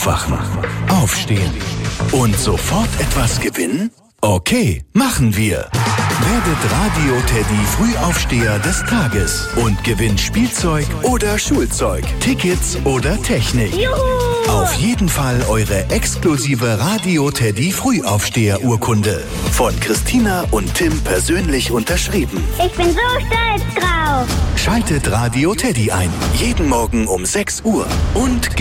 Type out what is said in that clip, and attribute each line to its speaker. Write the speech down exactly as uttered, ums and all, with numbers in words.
Speaker 1: Aufwachen, aufstehen und sofort etwas gewinnen? Okay, machen wir. Werdet Radio Teddy Frühaufsteher des Tages und gewinnt Spielzeug oder Schulzeug, Tickets oder Technik.
Speaker 2: Juhu!
Speaker 1: Auf jeden Fall eure exklusive Radio Teddy Frühaufsteher Urkunde. Von Christina und Tim persönlich unterschrieben.
Speaker 2: Ich bin so stolz drauf.
Speaker 1: Schaltet Radio Teddy ein. Jeden Morgen um sechs Uhr. Und